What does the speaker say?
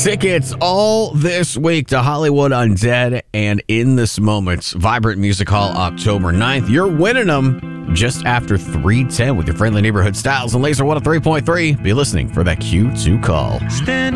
Tickets all this week to Hollywood Undead and In This Moment's Vibrant Music Hall October 9th. You're winning them just after 3:10 with your friendly neighborhood Styles and Laser 103.3. Be listening for that Q2 call.